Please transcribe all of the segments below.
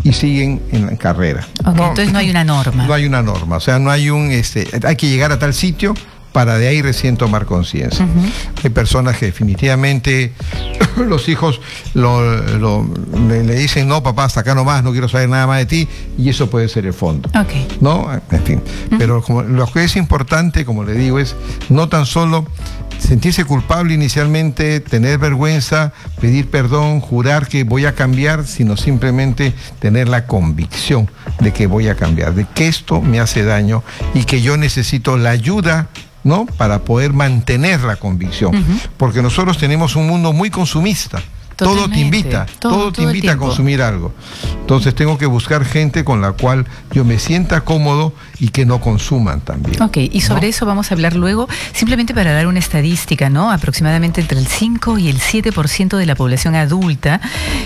y siguen en la carrera. Okay, ¿no? Entonces no hay una norma. No hay una norma, o sea, no hay hay que llegar a tal sitio para de ahí recién tomar conciencia. Hay personas que definitivamente los hijos le dicen, no papá, hasta acá nomás, no quiero saber nada más de ti, y eso puede ser el fondo. Okay. ¿No? En fin. Pero lo que es importante, como le digo, es no tan solo sentirse culpable inicialmente, tener vergüenza, pedir perdón, jurar que voy a cambiar, sino simplemente tener la convicción de que voy a cambiar, de que esto me hace daño y que yo necesito la ayuda, ¿no?, para poder mantener la convicción. Porque nosotros tenemos un mundo muy consumista. Todo te invita, todo te invita a consumir algo. Entonces tengo que buscar gente con la cual yo me sienta cómodo y que no consuman también. Ok, y sobre eso vamos a hablar luego, simplemente para dar una estadística, ¿no? Aproximadamente entre el 5 y el 7% de la población adulta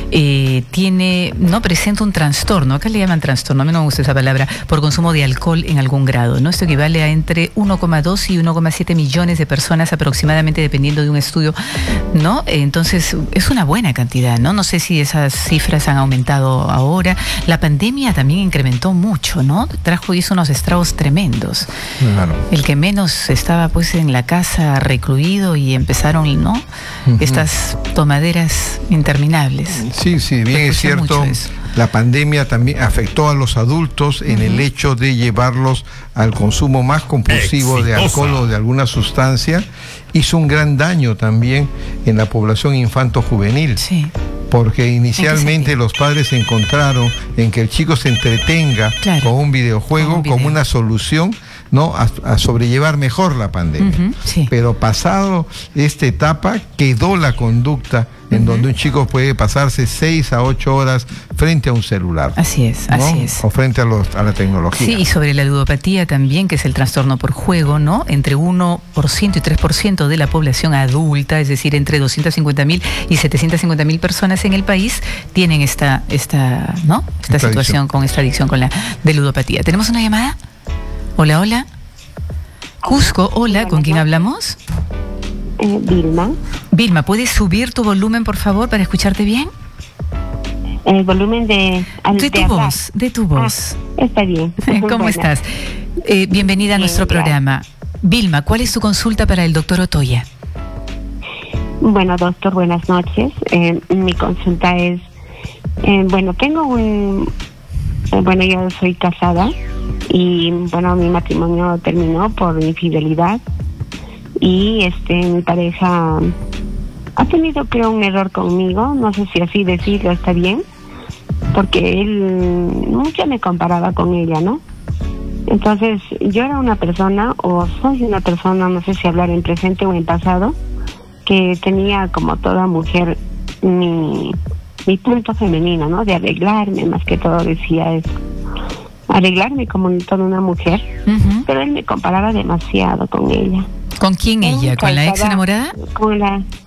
presenta un trastorno, acá le llaman trastorno, a mí no me gusta esa palabra, por consumo de alcohol en algún grado, ¿no? Esto equivale a entre 1,2 y 1,7 millones de personas aproximadamente, dependiendo de un estudio, ¿no? Entonces, es una buena cantidad, ¿no? No sé si esas cifras han aumentado ahora. La pandemia también incrementó mucho, ¿no? Hizo unos estragos tremendos. Claro. El que menos estaba pues en la casa recluido y empezaron, ¿no? Estas tomaderas interminables. Sí, bien es cierto. La pandemia también afectó a los adultos en el hecho de llevarlos al consumo más compulsivo de alcohol o de alguna sustancia. Hizo un gran daño también en la población infanto-juvenil. Sí. Porque inicialmente los padres se encontraron en que el chico se entretenga con un videojuego como una solución, ¿no?, a sobrellevar mejor la pandemia. Pero pasado esta etapa quedó la conducta en donde un chico puede pasarse 6 a 8 horas frente a un celular. Así es, ¿no? Así es. O frente a la tecnología. Sí, y sobre la ludopatía también, que es el trastorno por juego, ¿no? Entre 1% y 3% de la población adulta, es decir, entre 250.000 y 750.000 personas en el país tienen esta situación con esta adicción de ludopatía. ¿Tenemos una llamada? Hola. Cusco, hola, ¿con quién hablamos? Vilma. Vilma, ¿puedes subir tu volumen, por favor, para escucharte bien? El volumen de tu voz. Está bien. ¿Cómo estás? Bienvenida a nuestro programa. Vilma, ¿cuál es tu consulta para el doctor Otoya? Bueno, doctor, buenas noches. Mi consulta es, yo soy casada y, mi matrimonio terminó por infidelidad. Y mi pareja ha tenido, creo, un error conmigo, no sé si así decirlo está bien, porque él nunca me comparaba con ella, ¿no? Entonces, yo era una persona, o soy una persona, no sé si hablar en presente o en pasado, que tenía, como toda mujer, mi punto femenino, ¿no? De arreglarme, más que todo decía eso. Arreglarme como toda una mujer, pero él me comparaba demasiado con ella. ¿Con quién ella? ¿Con la ex enamorada? Con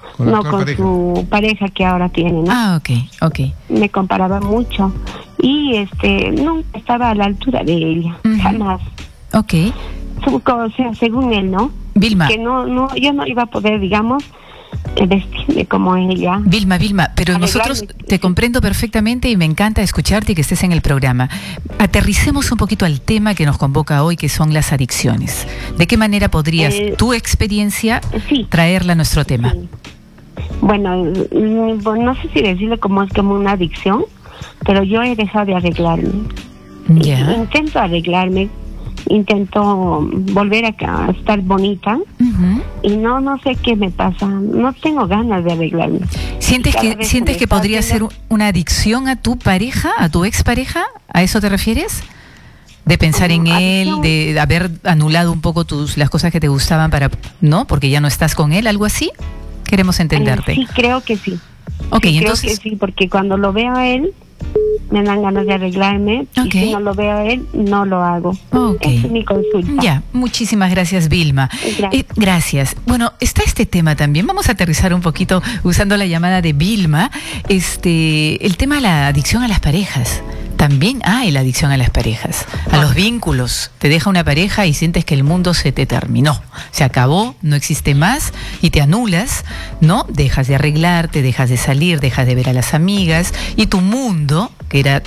su pareja que ahora tiene, ¿no? Ah, ok. Me comparaba mucho y nunca estaba a la altura de ella, jamás. Ok. O sea, según él, ¿no? Vilma. Que yo no iba a poder, digamos, vestirme como ella. Vilma, pero nosotros te comprendo perfectamente y me encanta escucharte y que estés en el programa. Aterricemos un poquito al tema que nos convoca hoy, que son las adicciones. ¿De qué manera podrías tu experiencia traerla a nuestro tema? Sí. Bueno, no sé si decirlo como es como una adicción, pero yo he dejado de arreglarme. Intento arreglarme, intento volver a estar bonita y no sé qué me pasa, no tengo ganas de arreglarme. ¿Sientes que podría ser una adicción a tu pareja, a tu expareja? ¿A eso te refieres? De pensar en él, de haber anulado un poco las cosas que te gustaban porque ya no estás con él, algo así. Queremos entenderte. Sí, creo que sí. Okay, entonces creo que sí, porque cuando lo veo a él me dan ganas de arreglarme y si no lo veo a él, no lo hago. Esa es mi consulta. Ya, muchísimas gracias, Vilma. Gracias. Bueno, está este tema también. Vamos a aterrizar un poquito usando la llamada de Vilma. El tema de la adicción a las parejas. También hay la adicción a las parejas, a los vínculos. Te deja una pareja y sientes que el mundo se te terminó, se acabó, no existe más y te anulas, ¿no? Dejas de arreglarte, dejas de salir, dejas de ver a las amigas y tu mundo, que era